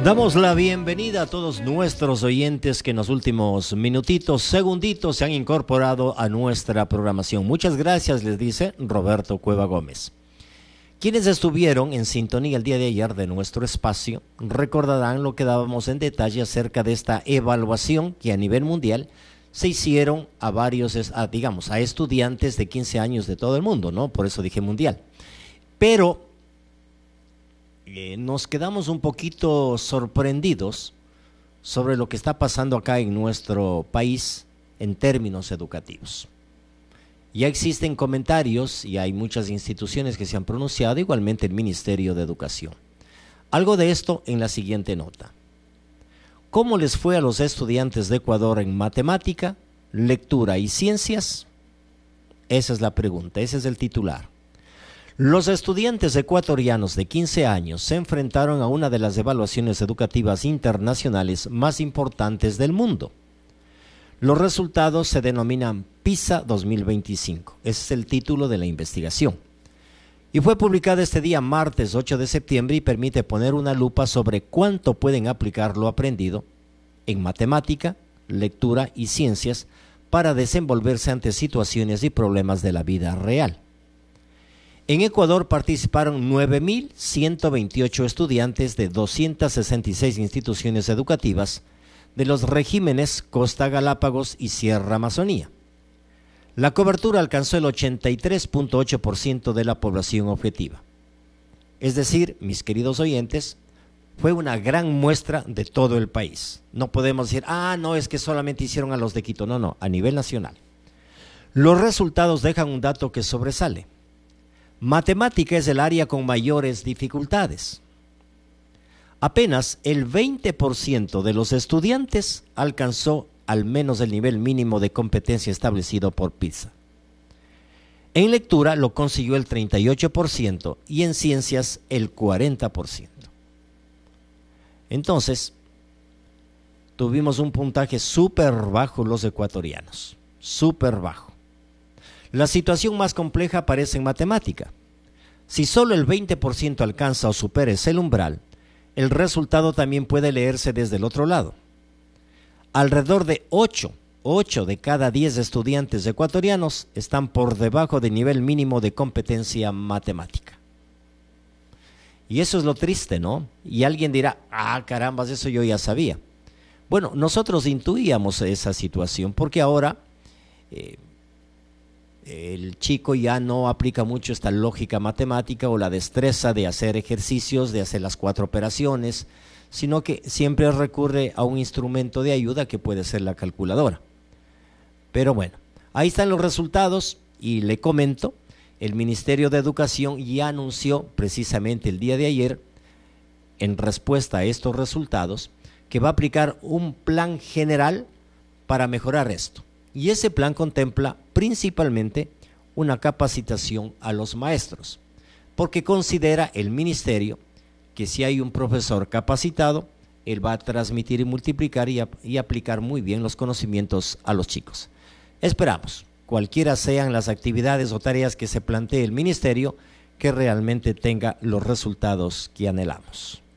Damos la bienvenida a todos nuestros oyentes que en los últimos minutitos, segunditos se han incorporado a nuestra programación. Muchas gracias, les dice Roberto Cueva Gómez. Quienes estuvieron en sintonía el día de ayer de nuestro espacio recordarán lo que dábamos en detalle acerca de esta evaluación que a nivel mundial se hicieron a varios, a estudiantes de 15 años de todo el mundo, ¿no? Por eso dije mundial. Pero nos quedamos un poquito sorprendidos sobre lo que está pasando acá en nuestro país en términos educativos. Ya existen comentarios y hay muchas instituciones que se han pronunciado, igualmente el Ministerio de Educación. Algo de esto en la siguiente nota. ¿Cómo les fue a los estudiantes de Ecuador en matemática, lectura y ciencias? Esa es la pregunta, ese es el titular. Los estudiantes ecuatorianos de 15 años se enfrentaron a una de las evaluaciones educativas internacionales más importantes del mundo. Los resultados se denominan PISA 2025, ese es el título de la investigación. Y fue publicada este día martes 8 de septiembre y permite poner una lupa sobre cuánto pueden aplicar lo aprendido en matemática, lectura y ciencias para desenvolverse ante situaciones y problemas de la vida real. En Ecuador participaron 9.128 estudiantes de 266 instituciones educativas de los regímenes Costa Galápagos y Sierra Amazonía. La cobertura alcanzó el 83.8% de la población objetiva. Es decir, mis queridos oyentes, fue una gran muestra de todo el país. No podemos decir, no, es que solamente hicieron a los de Quito. No, a nivel nacional. Los resultados dejan un dato que sobresale. Matemática es el área con mayores dificultades. Apenas el 20% de los estudiantes alcanzó al menos el nivel mínimo de competencia establecido por PISA. En lectura lo consiguió el 38% y en ciencias el 40%. Entonces, tuvimos un puntaje súper bajo los ecuatorianos, súper bajo. La situación más compleja aparece en matemática. Si solo el 20% alcanza o supera ese umbral, el resultado también puede leerse desde el otro lado. Alrededor de 8 de cada 10 estudiantes ecuatorianos están por debajo del nivel mínimo de competencia matemática. Y eso es lo triste, ¿no? Y alguien dirá, carambas, eso yo ya sabía. Bueno, nosotros intuíamos esa situación porque ahora el chico ya no aplica mucho esta lógica matemática o la destreza de hacer ejercicios, de hacer las 4 operaciones, sino que siempre recurre a un instrumento de ayuda que puede ser la calculadora. Pero bueno, ahí están los resultados y le comento, el Ministerio de Educación ya anunció precisamente el día de ayer, en respuesta a estos resultados, que va a aplicar un plan general para mejorar esto. Y ese plan contempla principalmente una capacitación a los maestros, porque considera el ministerio que si hay un profesor capacitado, él va a transmitir y multiplicar y aplicar muy bien los conocimientos a los chicos. Esperamos, cualquiera sean las actividades o tareas que se plantee el ministerio, que realmente tenga los resultados que anhelamos.